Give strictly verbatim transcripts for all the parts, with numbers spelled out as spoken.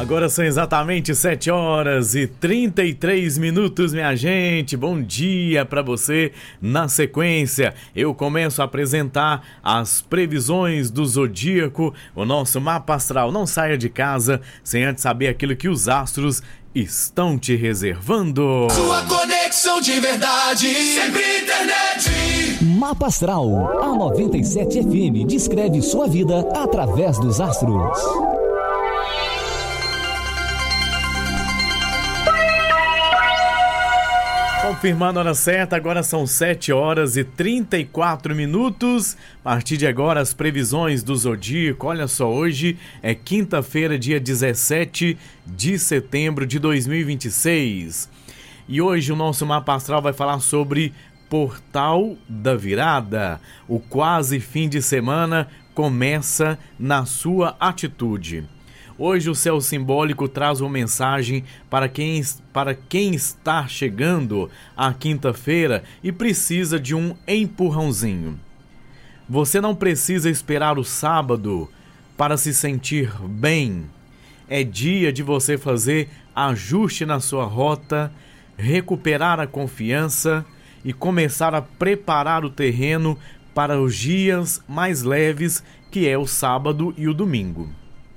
Agora são exatamente sete horas e trinta e três minutos, minha gente. Bom dia para você. Na sequência, eu começo a apresentar as previsões do zodíaco, o nosso mapa astral. Não saia de casa sem antes saber aquilo que os astros estão te reservando. Sua conexão de verdade, sempre internet. Mapa Astral, a noventa e sete F M descreve sua vida através dos astros. Confirmando a hora certa, agora são sete horas e trinta e quatro minutos. A partir de agora, as previsões do zodíaco. Olha só, hoje é quinta-feira, dia dezessete de setembro de dois mil e vinte e seis. E hoje o nosso mapa astral vai falar sobre Portal da Virada. O quase fim de semana começa na sua atitude. Hoje o céu simbólico traz uma mensagem para quem, para quem está chegando à quinta-feira e precisa de um empurrãozinho. Você não precisa esperar o sábado para se sentir bem. É dia de você fazer ajuste na sua rota, recuperar a confiança e começar a preparar o terreno para os dias mais leves, que é o sábado e o domingo.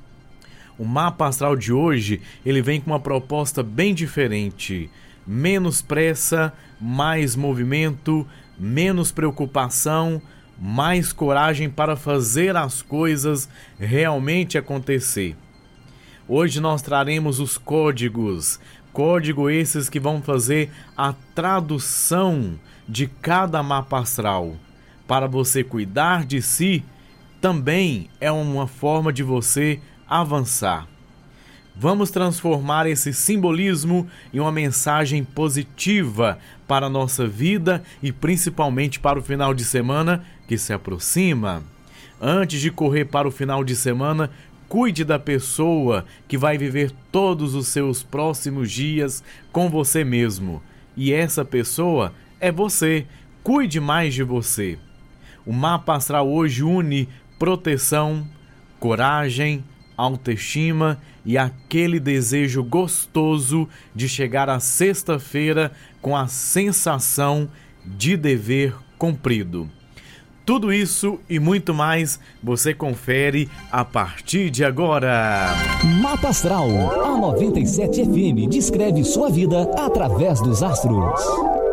O mapa astral de hoje, ele vem com uma proposta bem diferente. Menos pressa, mais movimento, menos preocupação, mais coragem para fazer as coisas realmente acontecer. Hoje nós traremos os códigos, códigos esses que vão fazer a tradução de cada mapa astral. Para você cuidar de si, também é uma forma de você avançar. Vamos transformar esse simbolismo em uma mensagem positiva para a nossa vida e principalmente para o final de semana que se aproxima. Antes de correr para o final de semana, cuide da pessoa que vai viver todos os seus próximos dias com você mesmo. E essa pessoa é você. Cuide mais de você. O mapa astral hoje une proteção, coragem, autoestima e aquele desejo gostoso de chegar à sexta-feira com a sensação de dever cumprido. Tudo isso e muito mais você confere a partir de agora. Mapa Astral, a noventa e sete F M descreve sua vida através dos astros.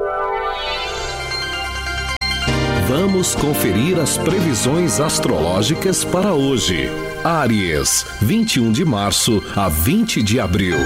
Vamos conferir as previsões astrológicas para hoje. Áries, vinte e um de março a vinte de abril.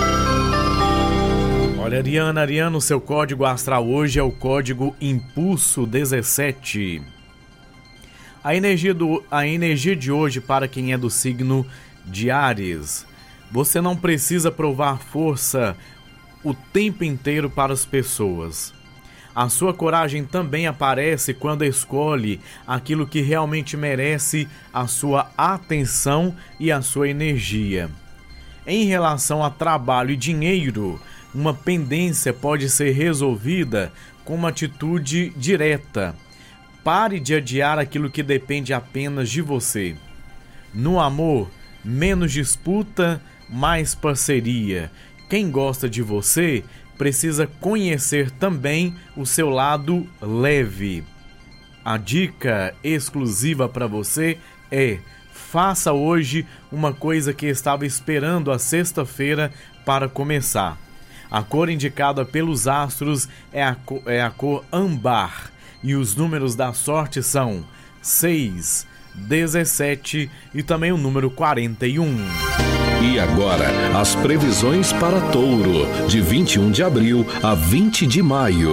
Olha, Ariana, Ariana, o seu código astral hoje é o código Impulso dezessete. A energia, do, a energia de hoje para quem é do signo de Áries. Você não precisa provar força o tempo inteiro para as pessoas. A sua coragem também aparece quando escolhe aquilo que realmente merece a sua atenção e a sua energia. Em relação a trabalho e dinheiro, uma pendência pode ser resolvida com uma atitude direta. Pare de adiar aquilo que depende apenas de você. No amor, menos disputa, mais parceria. Quem gosta de você precisa conhecer também o seu lado leve. A dica exclusiva para você é: faça hoje uma coisa que estava esperando a sexta-feira para começar. A cor indicada pelos astros é a, cor, é a cor âmbar e os números da sorte são seis, dezessete e também o número quarenta e um. E agora, as previsões para Touro, de vinte e um de abril a vinte de maio.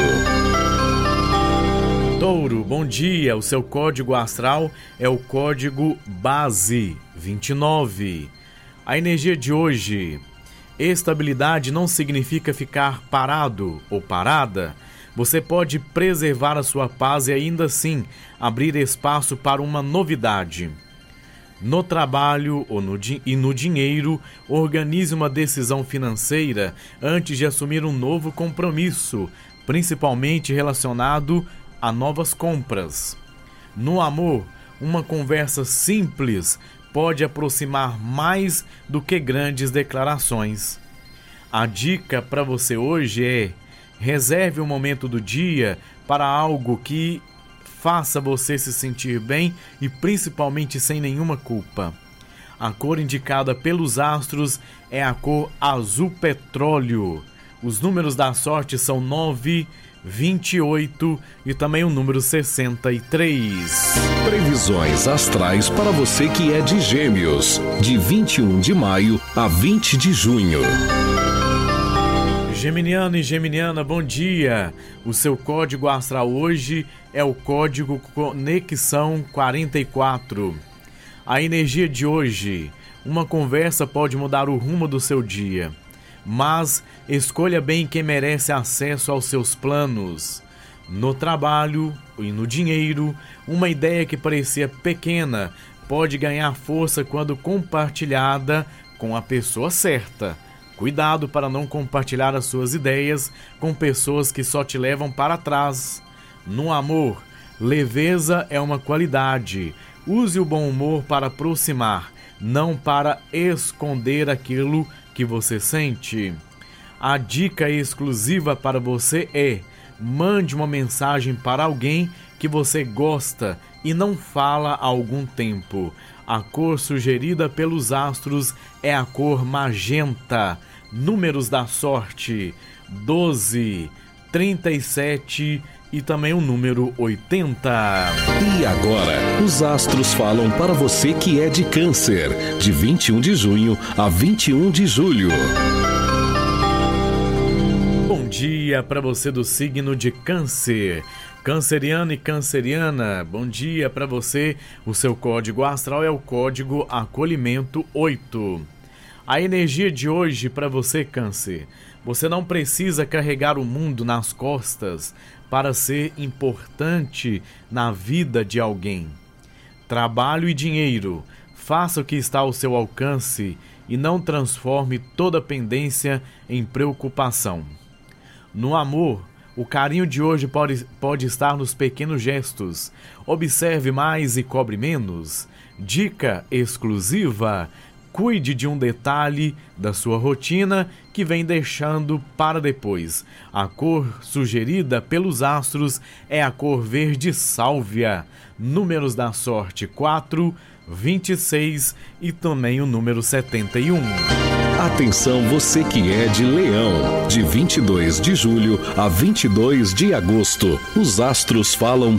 Touro, bom dia. O seu código astral é o código base vinte e nove. A energia de hoje: estabilidade não significa ficar parado ou parada. Você pode preservar a sua paz e ainda assim abrir espaço para uma novidade. No trabalho ou no, e no dinheiro, organize uma decisão financeira antes de assumir um novo compromisso, principalmente relacionado a novas compras. No amor, uma conversa simples pode aproximar mais do que grandes declarações. A dica para você hoje é: reserve um momento do dia para algo que faça você se sentir bem e principalmente sem nenhuma culpa. A cor indicada pelos astros é a cor azul petróleo. Os números da sorte são nove, vinte e oito e também o número sessenta e três. Previsões astrais para você que é de Gêmeos, de vinte e um de maio a vinte de junho. Geminiano e Geminiana, bom dia! O seu código astral hoje é o código Conexão quarenta e quatro. A energia de hoje: uma conversa pode mudar o rumo do seu dia, mas escolha bem quem merece acesso aos seus planos. No trabalho e no dinheiro, uma ideia que parecia pequena pode ganhar força quando compartilhada com a pessoa certa. Cuidado para não compartilhar as suas ideias com pessoas que só te levam para trás. No amor, leveza é uma qualidade. Use o bom humor para aproximar, não para esconder aquilo que você sente. A dica exclusiva para você é: mande uma mensagem para alguém que você gosta e não fala há algum tempo. A cor sugerida pelos astros é a cor magenta. Números da sorte: doze, trinta e sete e também o número oitenta. E agora, os astros falam para você que é de Câncer, de vinte e um de junho a vinte e um de julho. Bom dia para você do signo de Câncer. Canceriano e canceriana, bom dia para você. O seu código astral é o código acolhimento oito. A energia de hoje para você, Câncer: você não precisa carregar o mundo nas costas para ser importante na vida de alguém. Trabalho e dinheiro: faça o que está ao seu alcance e não transforme toda pendência em preocupação. No amor, o carinho de hoje pode, pode estar nos pequenos gestos. Observe mais e cobre menos. Dica exclusiva: cuide de um detalhe da sua rotina que vem deixando para depois. A cor sugerida pelos astros é a cor verde sálvia. Números da sorte: quatro, vinte e seis e também o número setenta e um. Atenção, você que é de Leão, de vinte e dois de julho a vinte e dois de agosto. Os astros falam